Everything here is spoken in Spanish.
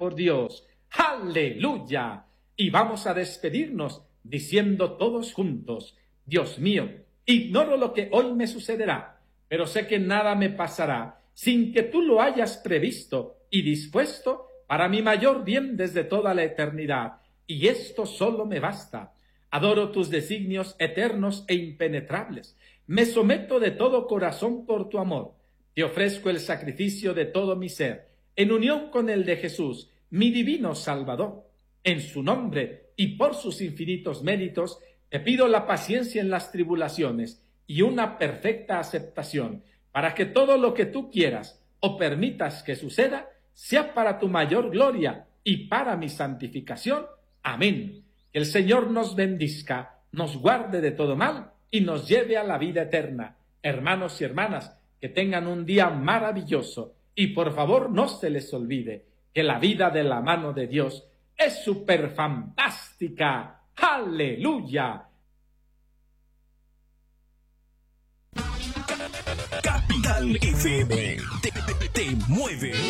por Dios. ¡Aleluya! Y vamos a despedirnos diciendo todos juntos: Dios mío, ignoro lo que hoy me sucederá, pero sé que nada me pasará sin que tú lo hayas previsto y dispuesto para mi mayor bien desde toda la eternidad. Y esto solo me basta. Adoro tus designios eternos e impenetrables. Me someto de todo corazón por tu amor. Te ofrezco el sacrificio de todo mi ser, en unión con el de Jesús, mi divino Salvador. En su nombre y por sus infinitos méritos, te pido la paciencia en las tribulaciones y una perfecta aceptación, para que todo lo que tú quieras o permitas que suceda sea para tu mayor gloria y para mi santificación. Amén. Que el Señor nos bendizca, nos guarde de todo mal y nos lleve a la vida eterna. Hermanos y hermanas, que tengan un día maravilloso y por favor no se les olvide que la vida de la mano de Dios es súper fantástica. ¡Aleluya! Capital FM te mueve.